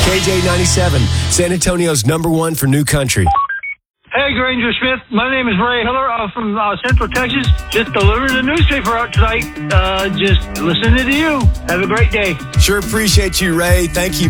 KJ97, San Antonio's #1 for new country. Hey, Granger Smith. My name is Ray Hiller. I'm from Central Texas. Just delivering the newspaper out tonight. Just listening to you. Have a great day. Sure appreciate you, Ray. Thank you.